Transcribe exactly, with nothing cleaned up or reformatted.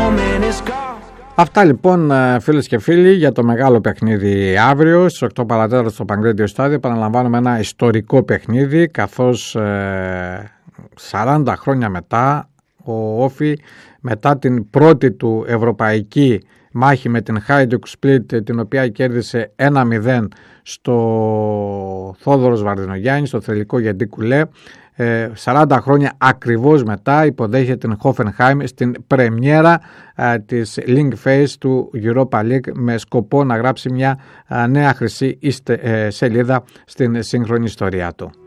Αυτά λοιπόν φίλες και φίλοι για το μεγάλο παιχνίδι αύριο στις οκτώ παρατέταρτο στο Παγκρίτιο Στάδιο. Επαναλαμβάνουμε ένα ιστορικό παιχνίδι, καθώς ε, σαράντα χρόνια μετά ο Όφη, μετά την πρώτη του ευρωπαϊκή μάχη με την Hajduk Split, την οποία κέρδισε ένα μηδέν στο Θόδωρος Βαρδινογιάννη, στο θελικό Γεντή Κουλέ, σαράντα χρόνια ακριβώς μετά υποδέχεται την Hoffenheim στην πρεμιέρα ε, της Link Phase του Europa League, με σκοπό να γράψει μια ε, νέα χρυσή ε, σελίδα στην σύγχρονη ιστορία του.